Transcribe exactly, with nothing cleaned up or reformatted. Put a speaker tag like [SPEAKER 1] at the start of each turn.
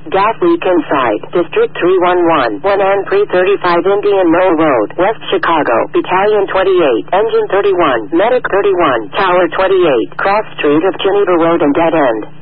[SPEAKER 1] gas leak inside, District three one one, one N three thirty-five Indian Knoll Road, West Chicago, Battalion twenty-eight, Engine thirty-one, Medic thirty-one, Tower twenty-eight, Cross Street of Geneva Road and Dead End.